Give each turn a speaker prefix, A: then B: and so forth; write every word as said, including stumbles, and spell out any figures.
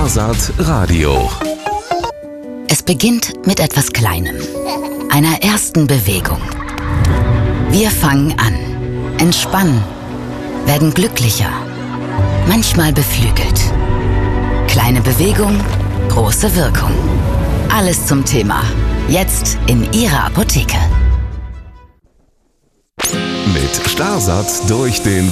A: Starsat Radio.
B: Es beginnt mit etwas Kleinem, einer ersten Bewegung. Wir fangen an, entspannen, werden glücklicher, manchmal beflügelt. Kleine Bewegung, große Wirkung. Alles zum Thema. Jetzt in Ihrer Apotheke.
A: Mit Starsat durch den